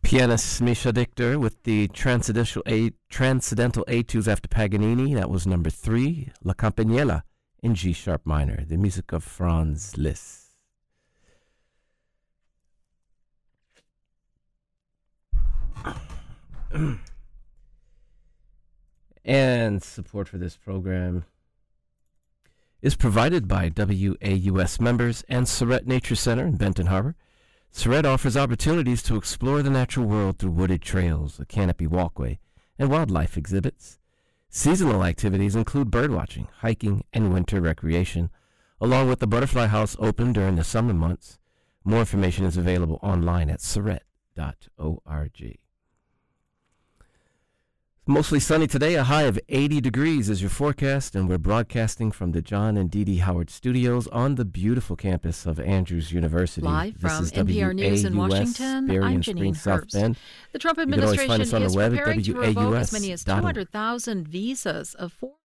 Pianist Misha Dichter with the Transcendental Etudes after Paganini. That was number 3, La Campanella in G sharp minor, the music of Franz Liszt. And support for this program is provided by WAUS members and Surrett Nature Center in Benton Harbor. Surrett offers opportunities to explore the natural world through wooded trails, a canopy walkway, and wildlife exhibits. Seasonal activities include birdwatching, hiking, and winter recreation, along with the Butterfly House open during the summer months. More information is available online at surrett.org. Mostly sunny today, a high of 80 degrees is your forecast, and we're broadcasting from the John and Dee Dee Howard Studios on the beautiful campus of Andrews University. Live from NPR News in Washington, I'm Janine Herbst. The Trump administration is preparing to revoke as many as 200,000 visas of foreign